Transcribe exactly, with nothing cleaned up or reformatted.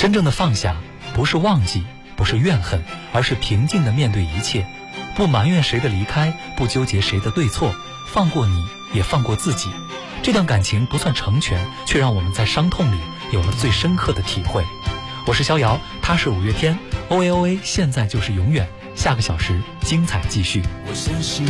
真正的放下，不是忘记，不是怨恨，而是平静地面对一切，不埋怨谁的离开，不纠结谁的对错，放过你，也放过自己。这段感情不算成全，却让我们在伤痛里有了最深刻的体会。我是逍遥，他是五月天 O A O A 现在就是永远。下个小时精彩继续。 我相信